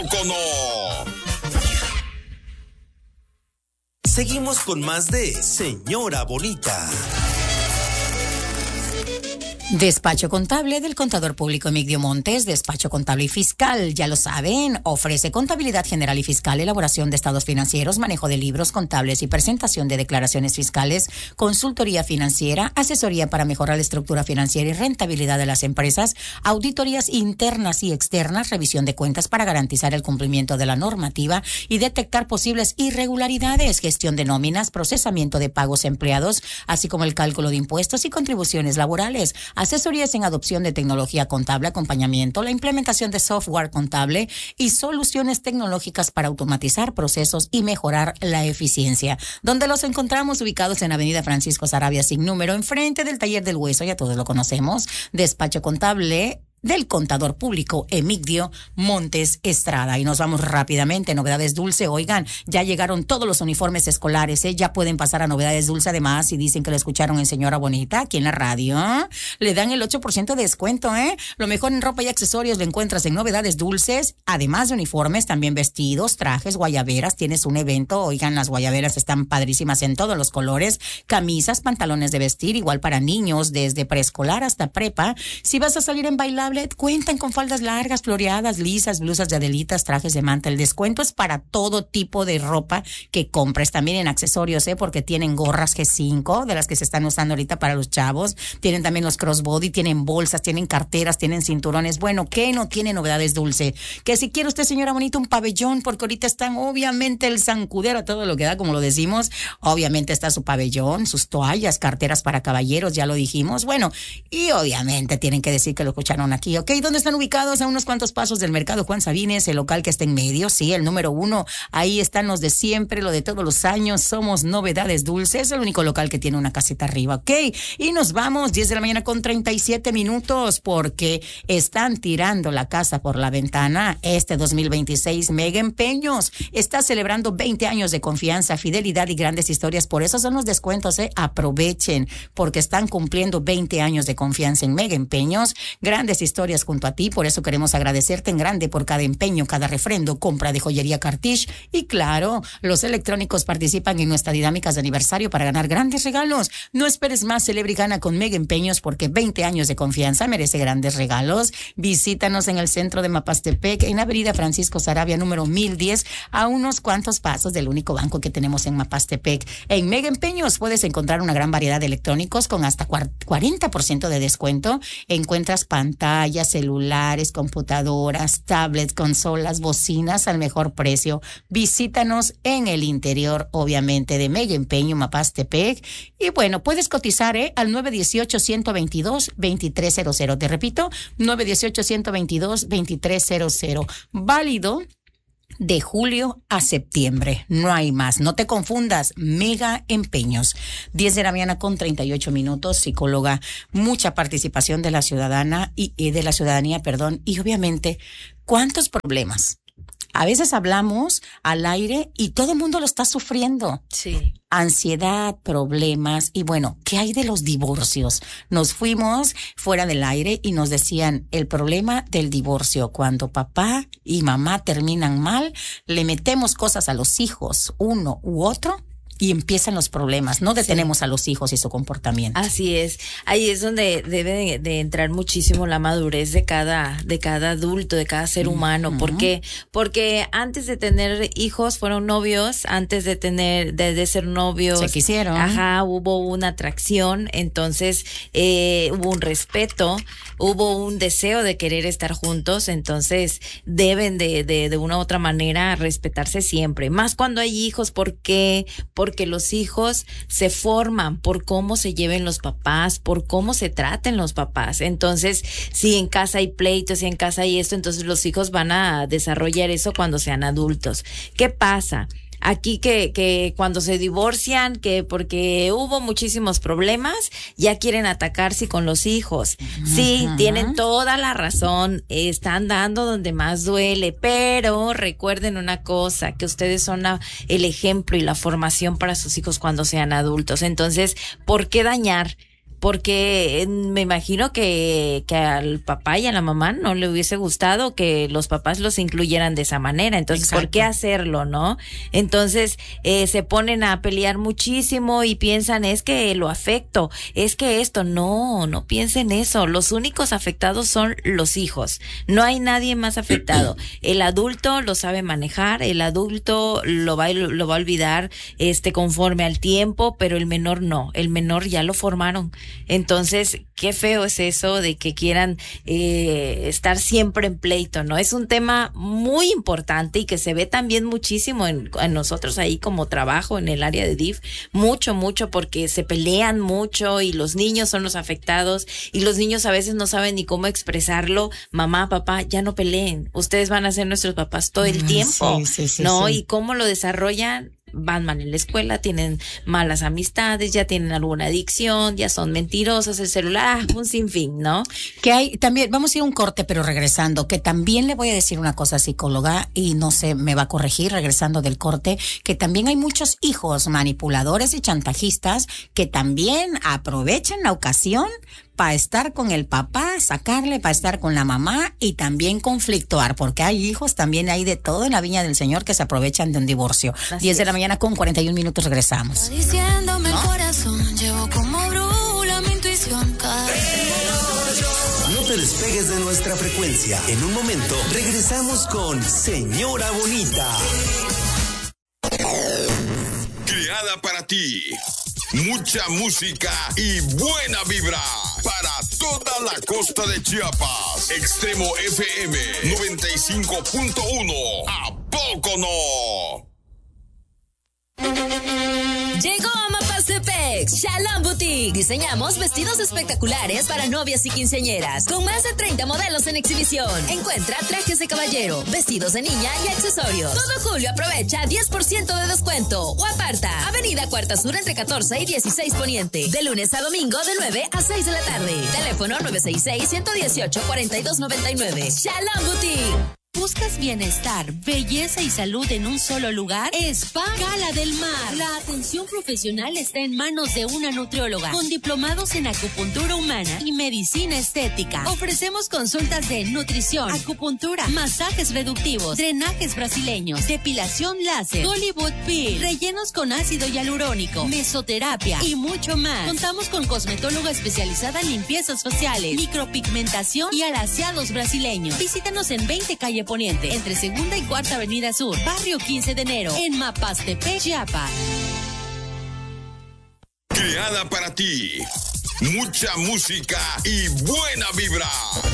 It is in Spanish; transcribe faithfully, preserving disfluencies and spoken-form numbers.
Cono. Seguimos con más de Señora Bonita. Despacho Contable del Contador Público Emigdio Montes, Despacho Contable y Fiscal, ya lo saben, ofrece contabilidad general y fiscal, elaboración de estados financieros, manejo de libros contables y presentación de declaraciones fiscales, consultoría financiera, asesoría para mejorar la estructura financiera y rentabilidad de las empresas, auditorías internas y externas, revisión de cuentas para garantizar el cumplimiento de la normativa y detectar posibles irregularidades, gestión de nóminas, procesamiento de pagos a empleados, así como el cálculo de impuestos y contribuciones laborales. Asesorías en adopción de tecnología contable, acompañamiento, la implementación de software contable y soluciones tecnológicas para automatizar procesos y mejorar la eficiencia. Donde los encontramos ubicados en Avenida Francisco Saravia sin número, enfrente del Taller del Hueso, ya todos lo conocemos, Despacho Contable del Contador Público Emigdio Montes Estrada. Y nos vamos rápidamente, Novedades Dulce. Oigan, ya llegaron todos los uniformes escolares, ¿eh? Ya pueden pasar a Novedades Dulce. Además, si dicen que lo escucharon en Señora Bonita, aquí en la radio, ¿eh? Le dan el ocho por ciento de descuento, ¿eh? Lo mejor en ropa y accesorios lo encuentras en Novedades Dulces. Además de uniformes, también vestidos, trajes, guayaberas. Tienes un evento, oigan, las guayaberas están padrísimas en todos los colores. Camisas, pantalones de vestir, igual para niños, desde preescolar hasta prepa. Si vas a salir en bailar, cuentan con faldas largas, floreadas, lisas, blusas de adelitas, trajes de manta. El descuento es para todo tipo de ropa que compres. También en accesorios, ¿eh? Porque tienen gorras G cinco, de las que se están usando ahorita para los chavos. Tienen también los crossbody, tienen bolsas, tienen carteras, tienen cinturones. Bueno, ¿qué no tiene Novedades Dulce? Que si quiere usted, señora bonita, un pabellón, porque ahorita están obviamente el zancudero, todo lo que da, como lo decimos. Obviamente está su pabellón, sus toallas, carteras para caballeros, ya lo dijimos. Bueno, y obviamente tienen que decir que lo escucharon aquí. Ok, ¿dónde están ubicados? A unos cuantos pasos del Mercado Juan Sabines, el local que está en medio, sí, el número uno. Ahí están los de siempre, lo de todos los años. Somos Novedades Dulces, es el único local que tiene una casita arriba, ok. Y nos vamos, diez de la mañana con treinta y siete minutos, porque están tirando la casa por la ventana. Este dos mil veintiséis, Mega Empeños está celebrando veinte años de confianza, fidelidad y grandes historias. Por eso son los descuentos, ¿eh? Aprovechen, porque están cumpliendo veinte años de confianza en Mega Empeños. Grandes historias junto a ti, por eso queremos agradecerte en grande por cada empeño, cada refrendo, compra de joyería Cartish. Y claro, los electrónicos participan en nuestras dinámicas de aniversario para ganar grandes regalos. No esperes más, celebra y gana con Mega Empeños, porque veinte años de confianza merece grandes regalos. Visítanos en el centro de Mapastepec, en Avenida Francisco Saravia, número mil diez, a unos cuantos pasos del único banco que tenemos en Mapastepec. En Mega Empeños puedes encontrar una gran variedad de electrónicos con hasta cuarenta por ciento de descuento. Encuentras pantallas, celulares, computadoras, tablets, consolas, bocinas al mejor precio. Visítanos en el interior, obviamente, de Mega Empeño Mapastepec. Y bueno, puedes cotizar, ¿eh? Al nueve dieciocho, ciento veintidós, veintitrés cero cero. Te repito, nueve dieciocho, ciento veintidós, veintitrés cero cero. Válido de julio a septiembre, no hay más, no te confundas. Mega Empeños. diez de la mañana con treinta y ocho minutos, psicóloga, mucha participación de la ciudadana y, y de la ciudadanía, perdón, y obviamente, ¿cuántos problemas? A veces hablamos al aire y todo el mundo lo está sufriendo. Sí. Ansiedad, problemas. Y bueno, ¿qué hay de los divorcios? Nos fuimos fuera del aire y nos decían el problema del divorcio. Cuando papá y mamá terminan mal, le metemos cosas a los hijos, uno u otro, y empiezan los problemas. No detenemos sí. a los hijos y su comportamiento. Así es. Ahí es donde debe de, de entrar muchísimo la madurez de cada, de cada adulto, de cada ser humano. Uh-huh. ¿Por qué? Porque antes de tener hijos fueron novios, antes de tener, de, de ser novios. Se quisieron. Ajá, hubo una atracción, entonces eh, hubo un respeto, hubo un deseo de querer estar juntos, entonces deben de, de, de una u otra manera respetarse siempre. Más cuando hay hijos, ¿por qué? Porque porque los hijos se forman por cómo se lleven los papás, por cómo se traten los papás. Entonces, si en casa hay pleitos, si en casa hay esto, entonces los hijos van a desarrollar eso cuando sean adultos. ¿Qué pasa? Aquí que, que cuando se divorcian, que porque hubo muchísimos problemas, ya quieren atacarse con los hijos. Sí, uh-huh. tienen toda la razón, están dando donde más duele, pero recuerden una cosa, que ustedes son la, el ejemplo y la formación para sus hijos cuando sean adultos. Entonces, ¿por qué dañar? porque me imagino que, que al papá y a la mamá no le hubiese gustado que los papás los incluyeran de esa manera. Entonces, Exacto. ¿por qué hacerlo, no? Entonces, eh, se ponen a pelear muchísimo y piensan, es que lo afecto, es que esto, no, no piensen eso. Los únicos afectados son los hijos. No hay nadie más afectado. El adulto lo sabe manejar, el adulto lo va, lo va a olvidar este conforme al tiempo, pero el menor no. El menor ya lo formaron. Entonces, qué feo es eso de que quieran eh, estar siempre en pleito, ¿no? Es un tema muy importante y que se ve también muchísimo en, en nosotros ahí como trabajo en el área de D I F. Mucho, mucho, porque se pelean mucho y los niños son los afectados y los niños a veces no saben ni cómo expresarlo. Mamá, papá, ya no peleen. Ustedes van a ser nuestros papás todo el tiempo, sí, sí, sí, ¿no? Sí. Y cómo lo desarrollan. Van mal en la escuela, tienen malas amistades, ya tienen alguna adicción, ya son mentirosas, el celular, un sinfín, ¿no? Que hay también, vamos a ir a un corte, pero regresando, que también le voy a decir una cosa, psicóloga, y no sé, me va a corregir regresando del corte, que también hay muchos hijos manipuladores y chantajistas que también aprovechan la ocasión para estar con el papá, sacarle, para estar con la mamá y también conflictuar, porque hay hijos, también hay de todo en la viña del Señor que se aprovechan de un divorcio. Así diez de la mañana con cuarenta y un minutos, regresamos. Diciéndome ¿no? el corazón, llevo como brújula mi intuición. No te despegues de nuestra frecuencia. En un momento regresamos con Señora Bonita. Creada para ti. Mucha música y buena vibra para toda la costa de Chiapas. Extremo F M noventa y cinco punto uno. ¿A poco no? Llegó a Mapastepex, Shalom Boutique. Diseñamos vestidos espectaculares para novias y quinceañeras, con más de treinta modelos en exhibición. Encuentra trajes de caballero, vestidos de niña y accesorios. Todo julio aprovecha diez por ciento de descuento o aparta. Avenida Cuarta Sur entre catorce y dieciséis Poniente. De lunes a domingo de nueve a seis de la tarde. Teléfono nueve seis seis, uno uno ocho, cuatro dos nueve nueve. Shalom Boutique. ¿Buscas bienestar, belleza y salud en un solo lugar? Spa Cala del Mar. La atención profesional está en manos de una nutrióloga con diplomados en acupuntura humana y medicina estética. Ofrecemos consultas de nutrición, acupuntura, masajes reductivos, drenajes brasileños, depilación láser, Hollywood Peel, rellenos con ácido hialurónico, mesoterapia y mucho más. Contamos con cosmetóloga especializada en limpiezas faciales, micropigmentación y alaciados brasileños. Visítanos en veinte Calle Poniente, entre Segunda y Cuarta Avenida Sur, Barrio quince de enero, en Mapastepec, Chiapas. Creada para ti. Mucha música y buena vibra.